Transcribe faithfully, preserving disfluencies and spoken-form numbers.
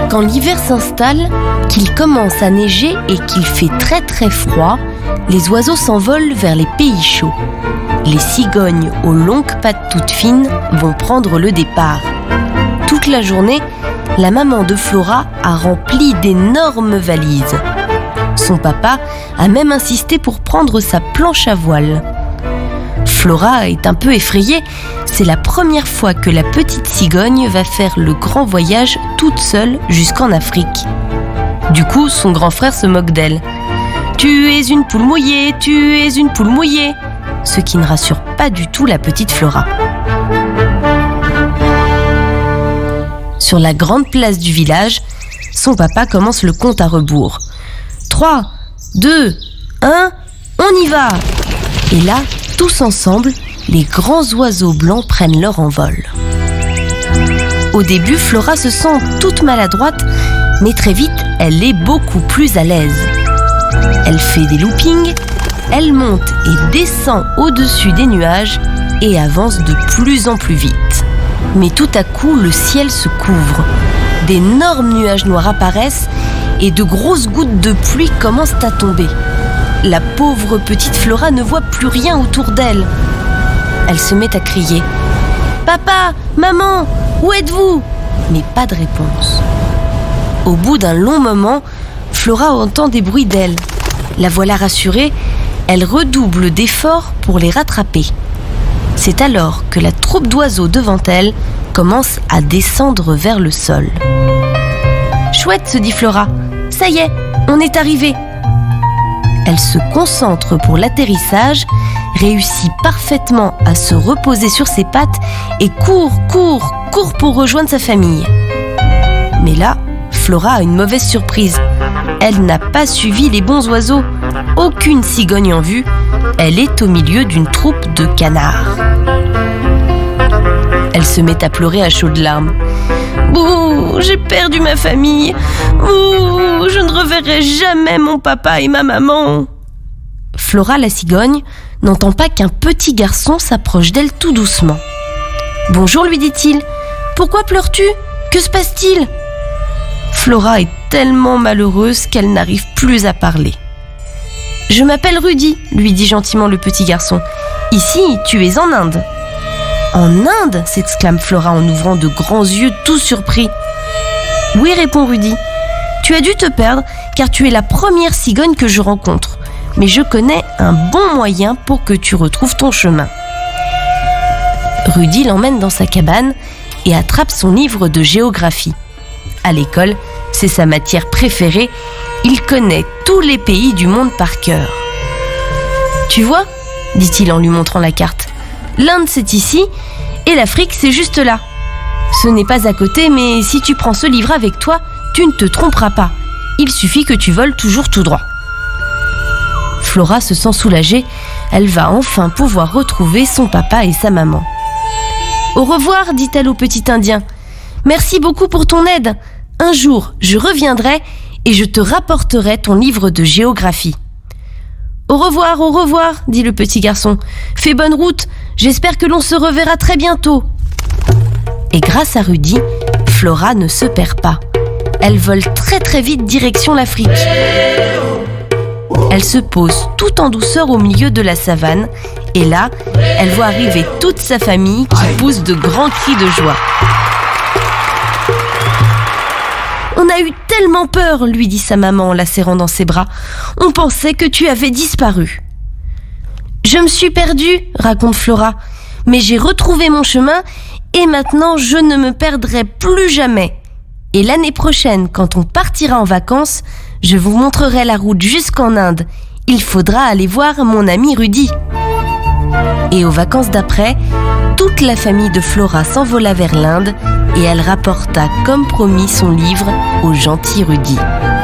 Quand l'hiver s'installe, qu'il commence à neiger et qu'il fait très très froid, les oiseaux s'envolent vers les pays chauds. Les cigognes aux longues pattes toutes fines vont prendre le départ. Toute la journée, la maman de Flora a rempli d'énormes valises. Son papa a même insisté pour prendre sa planche à voile. Flora est un peu effrayée. C'est la première fois que la petite cigogne va faire le grand voyage toute seule jusqu'en Afrique. Du coup, son grand frère se moque d'elle. « Tu es une poule mouillée, tu es une poule mouillée !» Ce qui ne rassure pas du tout la petite Flora. Sur la grande place du village, son papa commence le compte à rebours. trois, deux, un, on y va! Et là, tous ensemble, les grands oiseaux blancs prennent leur envol. Au début, Flora se sent toute maladroite, mais très vite, elle est beaucoup plus à l'aise. Elle fait des loopings, elle monte et descend au-dessus des nuages et avance de plus en plus vite. Mais tout à coup, le ciel se couvre. D'énormes nuages noirs apparaissent et de grosses gouttes de pluie commencent à tomber. La pauvre petite Flora ne voit plus rien autour d'elle. Elle se met à crier « Papa, maman, où êtes-vous » Mais pas de réponse. Au bout d'un long moment, Flora entend des bruits d'ailes. La voilà rassurée, elle redouble d'efforts pour les rattraper. C'est alors que la troupe d'oiseaux devant elle commence à descendre vers le sol. « Chouette !» se dit Flora. « Ça y est, on est arrivé !» Elle se concentre pour l'atterrissage, réussit parfaitement à se reposer sur ses pattes et court, court, court pour rejoindre sa famille. Mais là, Flora a une mauvaise surprise. Elle n'a pas suivi les bons oiseaux. Aucune cigogne en vue. Elle est au milieu d'une troupe de canards. Elle se met à pleurer à chaudes larmes. « Bouh, j'ai perdu ma famille. Bouh, je ne reverrai jamais mon papa et ma maman. » Flora, la cigogne, n'entend pas qu'un petit garçon s'approche d'elle tout doucement. « Bonjour, lui dit-il. Pourquoi pleures-tu? Que se passe-t-il » Flora est tellement malheureuse qu'elle n'arrive plus à parler. « Je m'appelle Rudy, lui dit gentiment le petit garçon. Ici, tu es en Inde. » « En Inde ?» s'exclame Flora en ouvrant de grands yeux tout surpris. « Oui, répond Rudy. Tu as dû te perdre car tu es la première cigogne que je rencontre. Mais je connais un bon moyen pour que tu retrouves ton chemin. » Rudy l'emmène dans sa cabane et attrape son livre de géographie. À l'école, c'est sa matière préférée. Il connaît tous les pays du monde par cœur. « Tu vois ?» dit-il en lui montrant la carte. L'Inde, c'est ici, et l'Afrique, c'est juste là. Ce n'est pas à côté, mais si tu prends ce livre avec toi, tu ne te tromperas pas. Il suffit que tu voles toujours tout droit. Flora se sent soulagée. Elle va enfin pouvoir retrouver son papa et sa maman. « Au revoir, dit-elle au petit Indien. Merci beaucoup pour ton aide. Un jour, je reviendrai et je te rapporterai ton livre de géographie. » « Au revoir, au revoir, dit le petit garçon. Fais bonne route, j'espère que l'on se reverra très bientôt. » Et grâce à Rudy, Flora ne se perd pas. Elle vole très très vite direction l'Afrique. Elle se pose tout en douceur au milieu de la savane et là, elle voit arriver toute sa famille qui pousse de grands cris de joie. « On a eu tellement peur, lui dit sa maman en la serrant dans ses bras. On pensait que tu avais disparu. »« Je me suis perdue, raconte Flora, mais j'ai retrouvé mon chemin et maintenant je ne me perdrai plus jamais. Et l'année prochaine, quand on partira en vacances, je vous montrerai la route jusqu'en Inde. Il faudra aller voir mon ami Rudy. » Et aux vacances d'après, toute la famille de Flora s'envola vers l'Inde et elle rapporta comme promis son livre au gentil Rudy.